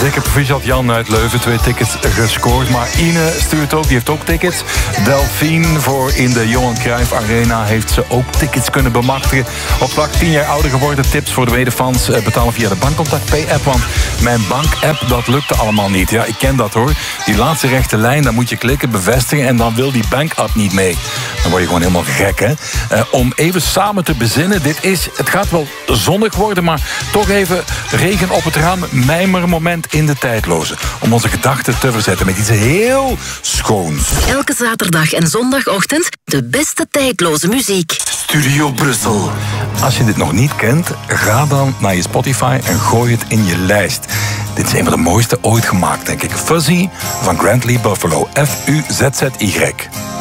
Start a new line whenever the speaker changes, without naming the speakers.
Dikke proficiat Jan uit Leuven, 2 tickets gescoord. Maar Ine stuurt ook, die heeft ook tickets. Delphine voor in de Johan Cruijff Arena heeft ze ook tickets kunnen bemachtigen. Op vlak 10 jaar ouder geworden, tips voor de wederfans betalen via de Bankcontact Pay-app. Want mijn bank-app, dat lukte allemaal niet. Ja, ik ken dat hoor. Die laatste rechte lijn, dan moet je klikken, bevestigen en dan wil die bank-app niet mee. Dan word je gewoon helemaal gek, hè. Om even samen te bezinnen, het gaat wel zonnig worden, maar toch even regen op het raam, mijmermoment in de tijdloze. Om onze gedachten te verzetten met iets heel schoons.
Elke zaterdag en zondagochtend de beste tijdloze muziek.
Studio Brussel. Als je dit nog niet kent, ga dan naar je Spotify en gooi het in je lijst. Dit is een van de mooiste ooit gemaakt, denk ik. Fuzzy van Grant Lee Buffalo. F-U-Z-Z-Y.